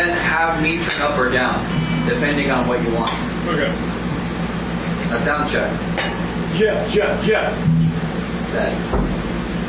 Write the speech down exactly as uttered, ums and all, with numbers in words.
then have me turn up or down, depending on what you want. Okay. A sound check. Yeah, yeah, yeah. Set.